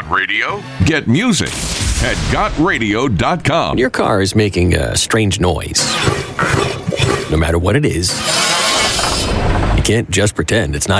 radio? Get music at gotradio.com. When your car is making a strange noise, no matter what it is, you can't just pretend it's not